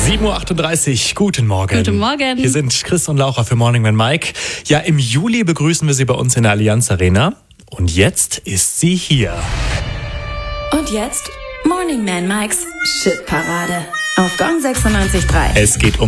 7.38 Uhr, guten Morgen. Guten Morgen. Hier sind Chris und Laura für Morning Man Mike. Ja, im Juli begrüßen wir Sie bei uns in der Allianz Arena. Und jetzt ist sie hier. Und jetzt Morning Man Mikes Shitparade auf Gong 96.3. Es geht um